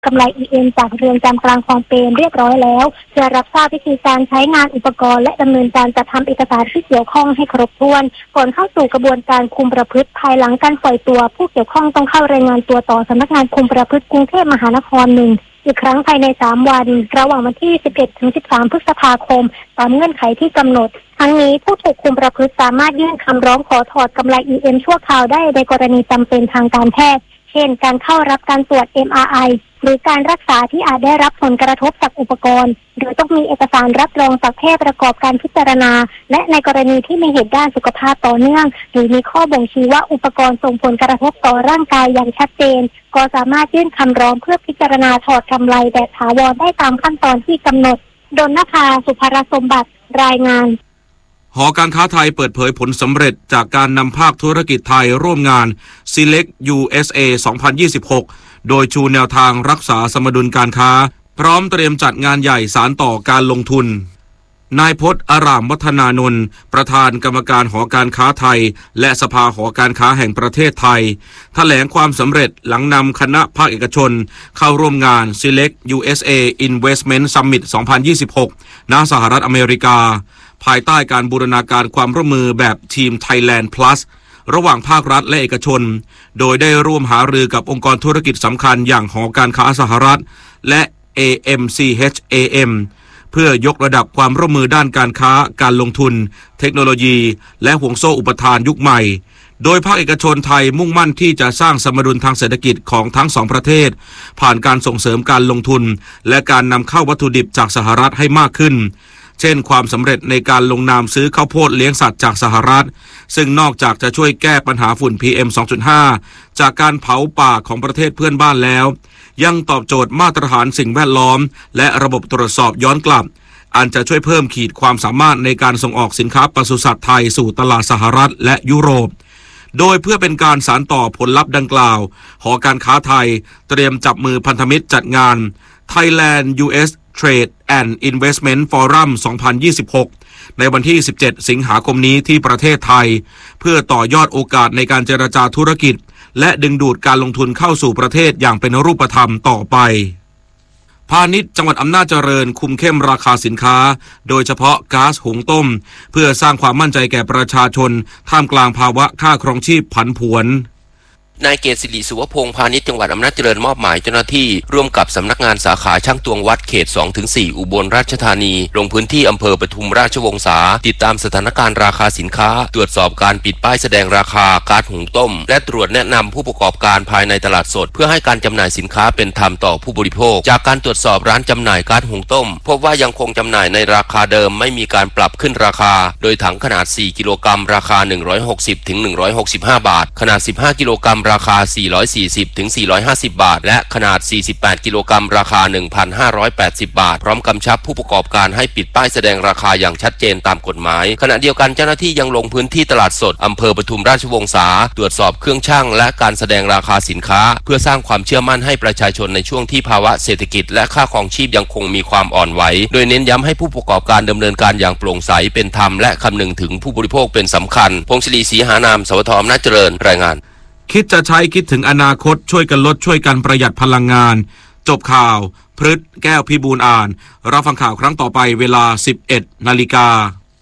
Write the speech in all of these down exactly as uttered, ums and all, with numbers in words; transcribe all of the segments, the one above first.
กำไร อี เอ็ม จากเรือนจำกลางคลองเปรมเรียบร้อยแล้วเพื่อรับทราบวิธีการใช้งานอุปกรณ์และดำเนินการจัดทำเอกสารที่เกี่ยวข้องให้ครบถ้วนก่อนเข้าสู่กระบวนการคุมประพฤติภายหลังการปล่อยตัวผู้เกี่ยวข้องต้องเข้ารายงานตัวต่อสำนักงานคุมประพฤติกรุงเทพมหานครหนึ่งอีกครั้งภายในสามวันระหว่างวันที่สิบเอ็ดถึงสิบสามพฤษภาคมตามเงื่อนไขที่กำหนดทั้งนี้ผู้ถูกคุมประพฤติสามารถยื่นคำร้องขอถอดกำไร อี เอ็ม ชั่วคราวได้ในกรณีจำเป็นทางการแพทย์เช่นการเข้ารับการตรวจ เอ็ม อาร์ ไอ หรือการรักษาที่อาจได้รับผลกระทบจากอุปกรณ์หรือต้องมีเอกสารรับรองจากแพทย์ประกอบการพิจารณาและในกรณีที่มีเหตุด้านสุขภาพต่อเนื่องหรือมีข้อบ่งชี้ว่าอุปกรณ์ส่งผลกระทบต่อร่างกายอย่างชัดเจนก็สามารถยื่นคำร้องเพื่อพิจารณาถอดกำไรแบบถาวรได้ตามขั้นตอนที่กำหนดดลนภา สุภรสมบัติรายงานหอการค้าไทยเปิดเผยผลสำเร็จจากการนำภาคธุรกิจไทยร่วมงาน Select ยู เอส เอ สองพันยี่สิบหก โดยชูแนวทางรักษาสมดุลการค้าพร้อมเตรียมจัดงานใหญ่สานต่อการลงทุนนายพจน์อารามวัฒนานนท์ประธานกรรมการหอการค้าไทยและสภาหอการค้าแห่งประเทศไทยแถลงความสำเร็จหลังนำคณะภาคเอกชนเข้าร่วมงาน Select ยู เอส เอ Investment Summit สองพันยี่สิบหก ณ สหรัฐอเมริกาภายใต้การบูรณาการความร่วมมือแบบทีม Thailand Plus ระหว่างภาครัฐและเอกชนโดยได้ร่วมหารือกับองค์กรธุรกิจสำคัญอย่างหอการค้าสหรัฐและ เอ เอ็ม ซี เอช เอ เอ็ม เพื่อยกระดับความร่วมมือด้านการค้าการลงทุนเทคโนโลยีและห่วงโซ่อุปทานยุคใหม่โดยภาคเอกชนไทยมุ่งมั่นที่จะสร้างสมดุลทางเศรษฐกิจของทั้งสองประเทศผ่านการส่งเสริมการลงทุนและการนำเข้าวัตถุดิบจากสหรัฐให้มากขึ้นเช่นความสำเร็จในการลงนามซื้อข้าวโพดเลี้ยงสัตว์จากสหรัฐซึ่งนอกจากจะช่วยแก้ปัญหาฝุ่น พี เอ็ม สองจุดห้า จากการเผาป่าของประเทศเพื่อนบ้านแล้วยังตอบโจทย์มาตรฐานสิ่งแวดล้อมและระบบตรวจสอบย้อนกลับอันจะช่วยเพิ่มขีดความสามารถในการส่งออกสินค้าปศุสัตว์ไทยสู่ตลาดสหรัฐและยุโรปโดยเพื่อเป็นการสานต่อผลลัพธ์ดังกล่าวหอการค้าไทยเตรียมจับมือพันธมิตรจัดงาน Thailand ยู เอส Trade and Investment Forum สองพันยี่สิบหก ในวันที่สิบเจ็ดสิงหาคมนี้ที่ประเทศไทยเพื่อต่อยอดโอกาสในการเจรจาธุรกิจและดึงดูดการลงทุนเข้าสู่ประเทศอย่างเป็นรูปธรรมต่อไปพาณิชย์จังหวัดอำนาจเจริญคุมเข้มราคาสินค้าโดยเฉพาะก๊าซหุงต้มเพื่อสร้างความมั่นใจแก่ประชาชนท่ามกลางภาวะค่าครองชีพผันผวนนายเกษสิริสุวพงษ์พาณิชย์จังหวัดอำนาจเจริญมอบหมายเจ้าหน้าที่ร่วมกับสำนักงานสาขาช่างตวงวัดเขต สองถึงสี่ อุบลราชธานีลงพื้นที่อำเภอปทุมราชวงศาติดตามสถานการณ์ราคาสินค้าตรวจสอบการปิดป้ายแสดงราคาก๊าซหุงต้มและตรวจแนะนำผู้ประกอบการภายในตลาดสดเพื่อให้การจำหน่ายสินค้าเป็นธรรมต่อผู้บริโภคจากการตรวจสอบร้านจำหน่ายก๊าซหุงต้มพบว่ายังคงจำหน่ายในราคาเดิมไม่มีการปรับขึ้นราคาโดยถังขนาดสี่กิโลกรัมราคาหนึ่งร้อยหกสิบถึงหนึ่งร้อยหกสิบห้าบาทขนาดสิบห้ากิโลกรัมราคาสี่ร้อยสี่สิบถึงสี่ร้อยห้าสิบบาทและขนาดสี่สิบแปดกิโลกรัมราคา หนึ่งพันห้าร้อยแปดสิบบาทพร้อมกำชับผู้ประกอบการให้ปิดป้ายแสดงราคาอย่างชัดเจนตามกฎหมายขณะเดียวกันเจ้าหน้าที่ยังลงพื้นที่ตลาดสดอำเภอปทุมราชวงศาตรวจสอบเครื่องชั่งและการแสดงราคาสินค้าเพื่อสร้างความเชื่อมั่นให้ประชาชนในช่วงที่ภาวะเศรษฐกิจและค่าครองชีพยังคงมีความอ่อนไหวโดยเน้นย้ำให้ผู้ประกอบการดำเนินการอย่างโปร่งใสเป็นธรรมและคำนึงถึงผู้บริโภคเป็นสำคัญพงศิริศรีหานามสวทอำนาจเจริญรายงานคิดจะใช้คิดถึงอนาคตช่วยกันลดช่วยกันประหยัดพลังงานจบข่าวพฤษแก้วพิบูลอ่านรับฟังข่าวครั้งต่อไปเวลา สิบเอ็ดนาฬิกา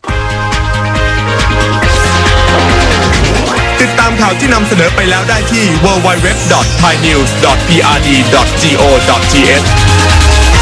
ติดตามข่าวที่นำเสนอไปแล้วได้ที่ ดับเบิลยู ดับเบิลยู ดับเบิลยู ดอท ไทยนิวส์ ดอท พี อาร์ ดี ดอท จี โอ ดอท ที เอช